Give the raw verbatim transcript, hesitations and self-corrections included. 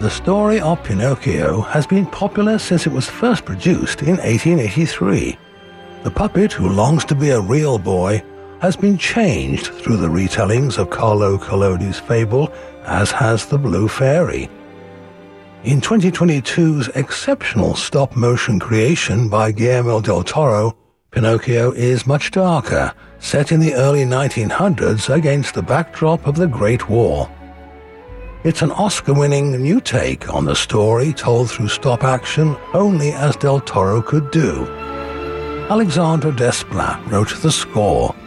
The story of Pinocchio has been popular since it was first produced in eighteen eighty-three. The puppet who longs to be a real boy has been changed through the retellings of Carlo Collodi's fable, as has the Blue Fairy. In twenty twenty-two's exceptional stop-motion creation by Guillermo del Toro, Pinocchio is much darker, set in the early nineteen hundreds against the backdrop of the Great War. It's an Oscar-winning new take on the story told through stop-action only as del Toro could do. Alexandre Desplat wrote the score.